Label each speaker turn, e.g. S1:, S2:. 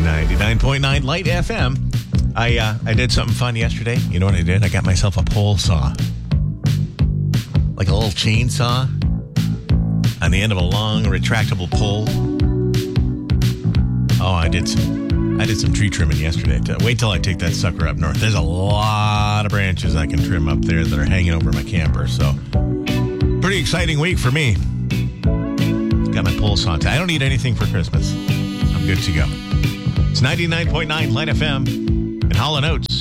S1: 99.9 Light FM. I did something fun yesterday. You know what I did? I got myself a pole saw. Like a little chainsaw on the end of a long retractable pole. Oh, I did some tree trimming yesterday. Wait till I take that sucker up north. There's a lot of branches I can trim up there that are hanging over my camper. So, pretty exciting week for me. Got my pole saw. I don't need anything for Christmas. I'm good to go. It's 99.9 Light FM and Hall & Oates.